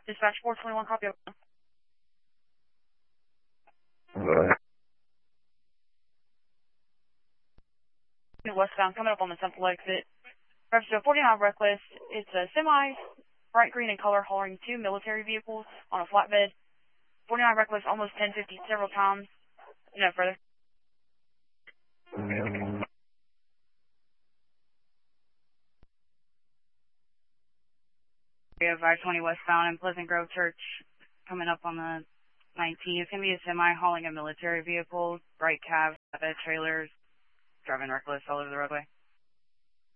Dispatch 421, copy. Westbound, coming up on the Temple exit. Register 49 Reckless. It's a semi, bright green in color, hauling 2 military vehicles on a flatbed. 49 Reckless, almost 1050 several times. No further. We have I-20 westbound in Pleasant Grove Church coming up on the 19th. It's going to be a semi hauling a military vehicle, bright cab, flatbed trailers, driving reckless all over the roadway.